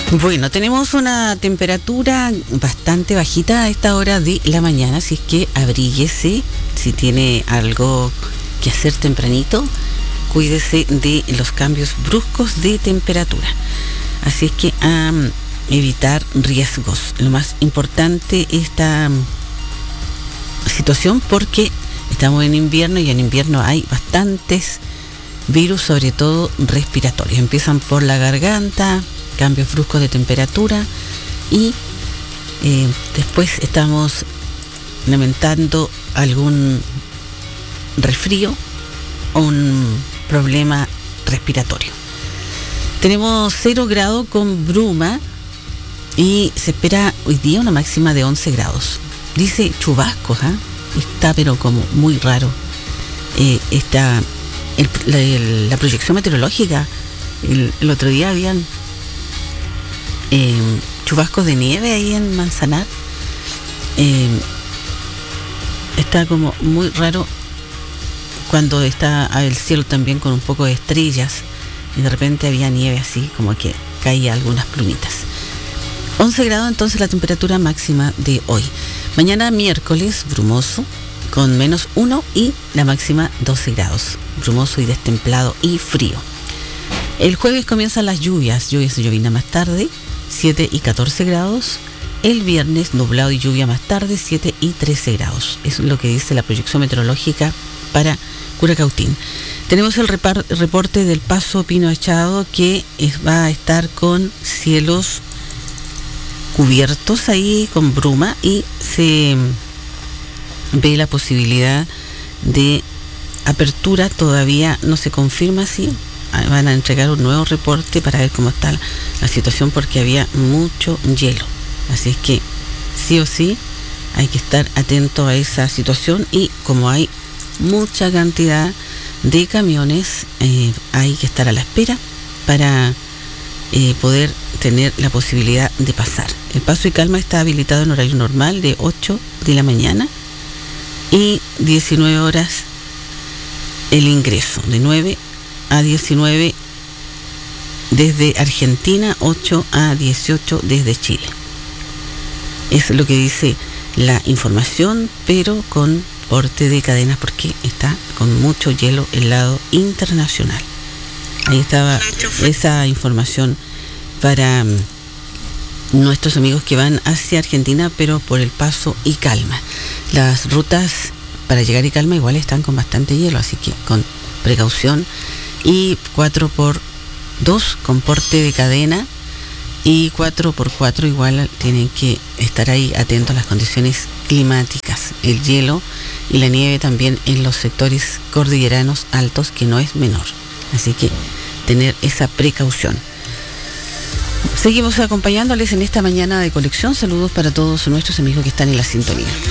Bueno, tenemos una temperatura bastante bajita a esta hora de la mañana, así es que abríguese si tiene algo que hacer tempranito. Cuídese de los cambios bruscos de temperatura. Así es que a evitar riesgos. Lo más importante esta situación porque estamos en invierno y en invierno hay bastantes virus, sobre todo respiratorios. Empiezan por la garganta, cambios bruscos de temperatura y después estamos lamentando algún resfrío o un problema respiratorio. Tenemos 0 grados con bruma y se espera hoy día una máxima de 11 grados. Dice chubascos, está pero como muy raro. Está la proyección meteorológica. El otro día habían chubascos de nieve ahí en Manzanar. Está como muy raro cuando está el cielo también con un poco de estrellas y de repente había nieve así, como que caía algunas plumitas. 11 grados entonces la temperatura máxima de hoy. Mañana miércoles brumoso con -1 y la máxima 12 grados. Brumoso y destemplado y frío. El jueves comienzan las lluvias y llovina más tarde, 7 y 14 grados. El viernes nublado y lluvia más tarde, 7 y 13 grados. Eso es lo que dice la proyección meteorológica para Curacautín. Tenemos el reporte del Paso Pino Achado que va a estar con cielos cubiertos ahí con bruma y se ve la posibilidad de apertura. Todavía no se confirma si van a entregar un nuevo reporte para ver cómo está la situación porque había mucho hielo. Así es que sí o sí hay que estar atento a esa situación y como hay mucha cantidad de camiones, hay que estar a la espera para poder tener la posibilidad de pasar. El Paso y Calma está habilitado en horario normal de 8 de la mañana y 19 horas el ingreso, de 9 a 19 desde Argentina, 8 a 18 desde Chile. Es lo que dice la información, pero con porte de cadenas porque está con mucho hielo el lado internacional. Ahí estaba esa información para nuestros amigos que van hacia Argentina, pero por el Paso y Calma. Las rutas para llegar a Calma igual están con bastante hielo, así que con precaución. Y 4x2 con porte de cadena y 4x4 igual tienen que estar ahí atentos a las condiciones climáticas, el hielo y la nieve también en los sectores cordilleranos altos, que no es menor, así que tener esa precaución. Seguimos acompañándoles en esta mañana de colección. Saludos para todos nuestros amigos que están en la sintonía.